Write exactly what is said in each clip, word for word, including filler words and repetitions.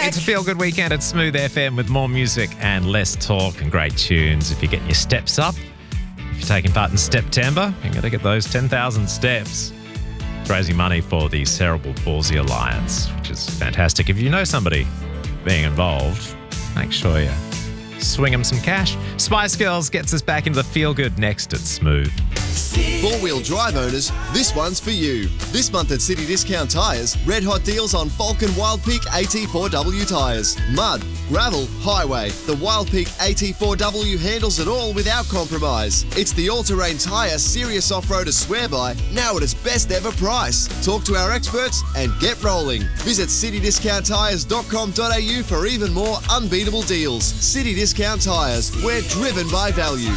It's a feel-good weekend at Smooth F M with more music and less talk and great tunes. If you're getting your steps up, if you're taking part in Steptember, you're going to get those ten thousand steps. It's raising money for the Cerebral Palsy Alliance, which is fantastic. If you know somebody being involved, make sure you swing them some cash. Spice Girls gets us back into the feel-good next at Smooth. Four-wheel drive owners, this one's for you. This month at City Discount Tyres, red hot deals on Falcon Wild Peak A T four W tyres. Mud, gravel, highway. The Wild Peak A T four W handles it all without compromise. It's the all-terrain tyre serious off-roaders swear by, now at its best ever price. Talk to our experts and get rolling. Visit city discount tyres dot com dot a u for even more unbeatable deals. City Discount Tyres, we're driven by value.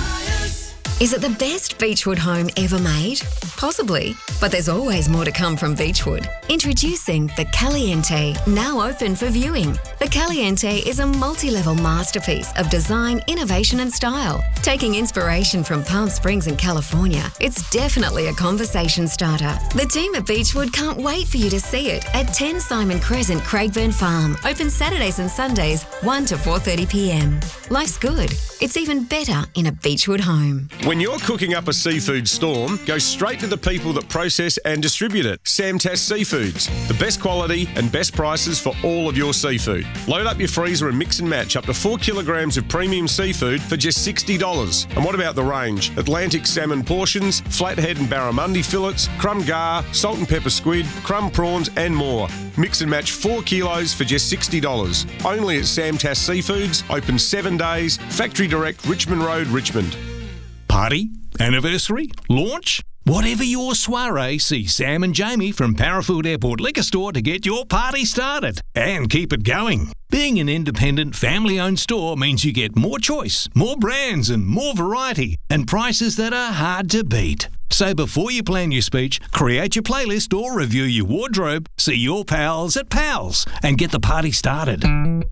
Is it the best Beechwood home ever made? Possibly, but there's always more to come from Beechwood. Introducing the Caliente, now open for viewing. The Caliente is a multi-level masterpiece of design, innovation and style. Taking inspiration from Palm Springs in California, it's definitely a conversation starter. The team at Beechwood can't wait for you to see it at ten Simon Crescent, Craigburn Farm. Open Saturdays and Sundays, one to four thirty p m. Life's good. It's even better in a Beechwood home. When you're cooking up a seafood storm, go straight to the people that process and distribute it. Samtas Seafoods. The best quality and best prices for all of your seafood. Load up your freezer and mix and match up to four kilograms of premium seafood for just sixty dollars. And what about the range? Atlantic salmon portions, flathead and barramundi fillets, crumb gar, salt and pepper squid, crumb prawns and more. Mix and match four kilos for just sixty dollars. Only at Samtas Seafoods, open seven days, Factory Direct, Richmond Road, Richmond. Party? Anniversary? Launch? Whatever your soiree, see Sam and Jamie from Parafield Airport Liquor Store to get your party started and keep it going. Being an independent, family-owned store means you get more choice, more brands and more variety and prices that are hard to beat. So before you plan your speech, create your playlist or review your wardrobe, see your pals at Pals and get the party started.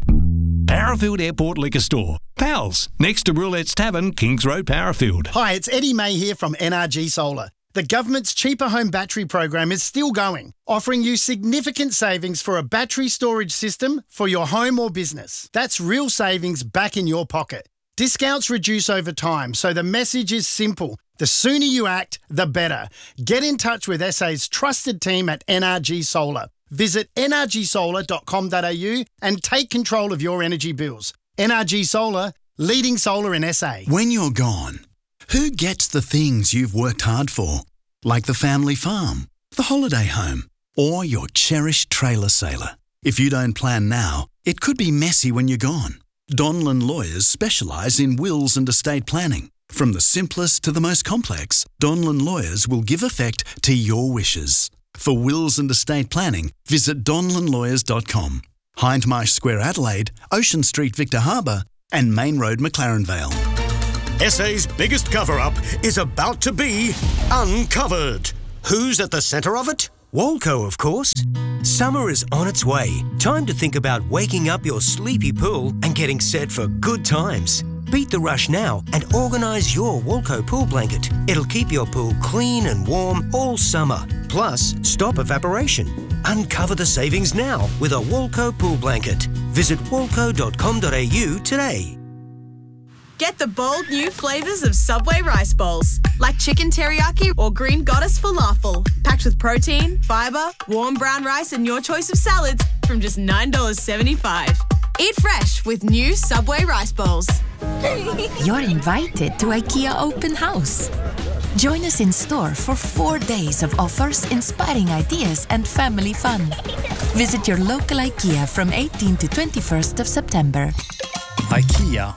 Parafield Airport Liquor Store. Pals, next to Roulette's Tavern, Kings Road, Parafield. Hi, it's Eddie May here from N R G Solar. The government's Cheaper Home Battery program is still going, offering you significant savings for a battery storage system for your home or business. That's real savings back in your pocket. Discounts reduce over time, so the message is simple. The sooner you act, the better. Get in touch with S A's trusted team at N R G Solar. Visit n r g solar dot com dot a u and take control of your energy bills. N R G Solar, leading solar in S A. When you're gone, who gets the things you've worked hard for? Like the family farm, the holiday home, or your cherished trailer sailor. If you don't plan now, it could be messy when you're gone. Donlan Lawyers specialise in wills and estate planning. From the simplest to the most complex, Donlan Lawyers will give effect to your wishes. For wills and estate planning, visit donlan lawyers dot com. Hindmarsh Square, Adelaide, Ocean Street, Victor Harbour, and Main Road, McLaren Vale. S A's biggest cover-up is about to be uncovered. Who's at the centre of it? Walco, of course. Summer is on its way. Time to think about waking up your sleepy pool and getting set for good times. Beat the rush now and organise your Walco pool blanket. It'll keep your pool clean and warm all summer. Plus, stop evaporation. Uncover the savings now with a Walco pool blanket. Visit walco dot com dot a u today. Get the bold new flavours of Subway rice bowls, like chicken teriyaki or green goddess falafel, packed with protein, fibre, warm brown rice and your choice of salads from just nine dollars seventy-five. Eat fresh with new Subway rice bowls. You're invited to IKEA Open House. Join us in store for four days of offers, inspiring ideas and family fun. Visit your local IKEA from eighteenth to twenty-first of September. IKEA.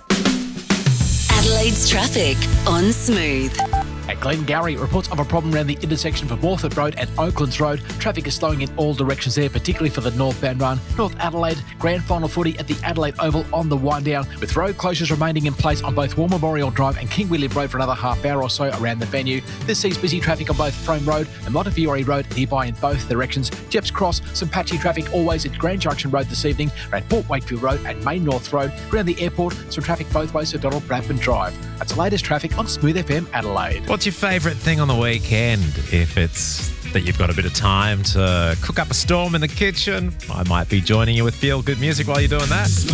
Adelaide's traffic on Smooth. At Glengarry, reports of a problem around the intersection for Morford Road and Oaklands Road. Traffic is slowing in all directions there, particularly for the northbound run. North Adelaide, grand final footy at the Adelaide Oval on the wind down, with road closures remaining in place on both War Memorial Drive and King William Road for another half hour or so around the venue. This sees busy traffic on both Frome Road and Montefiore Road nearby in both directions. Jeps Cross, some patchy traffic always at Grand Junction Road this evening, around Port Wakefield Road and Main North Road. Around the airport, some traffic both ways to Donald Bradford Drive. That's the latest traffic on Smooth F M Adelaide. What's your favourite thing on the weekend? If it's that you've got a bit of time to cook up a storm in the kitchen, I might be joining you with feel good music while you're doing that.